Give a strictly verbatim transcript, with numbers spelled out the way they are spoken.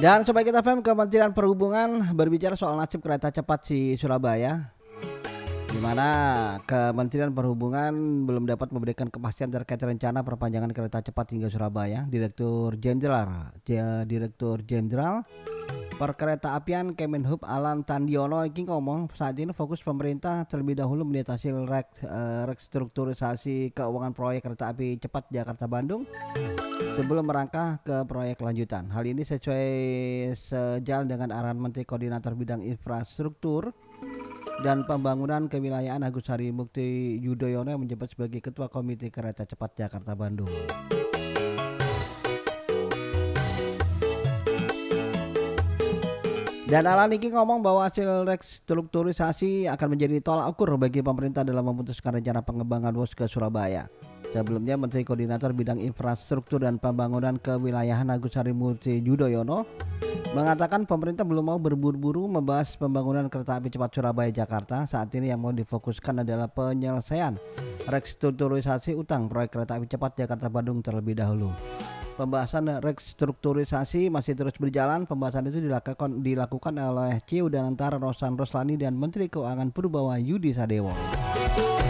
Dan Sobat Kita F M, Kementerian Perhubungan berbicara soal nasib kereta cepat di Surabaya, di mana Kementerian Perhubungan belum dapat memberikan kepastian terkait rencana perpanjangan kereta cepat hingga Surabaya. Direktur Jenderal Direktur Jenderal Perkeretaapian Kemenhub Alan Tandiono iki ngomong saat ini fokus pemerintah terlebih dahulu melihat hasil rek, uh, restrukturisasi keuangan proyek kereta api cepat Jakarta-Bandung sebelum merangkah ke proyek lanjutan. Hal ini sesuai sejalan dengan arahan Menteri Koordinator Bidang Infrastruktur dan Pembangunan Kewilayahan Agus Harimukti Yudhoyono yang menjabat sebagai Ketua Komite Kereta Cepat Jakarta-Bandung. Dan Alan Niki ngomong bahwa hasil restrukturisasi akan menjadi tolak ukur bagi pemerintah dalam memutuskan rencana pengembangan W U S ke Surabaya. Sebelumnya Menteri Koordinator Bidang Infrastruktur dan Pembangunan Kewilayahan Agus Harimurti Yudhoyono mengatakan pemerintah belum mau berburu-buru membahas pembangunan kereta api cepat Surabaya-Jakarta. Saat ini yang mau difokuskan adalah penyelesaian restrukturisasi utang proyek kereta api cepat Jakarta-Bandung terlebih dahulu. Pembahasan restrukturisasi masih terus berjalan. Pembahasan itu dilakukan, dilakukan oleh C I U dan antara Rosan Roslani dan Menteri Keuangan Purbawa Yudi Sadewo.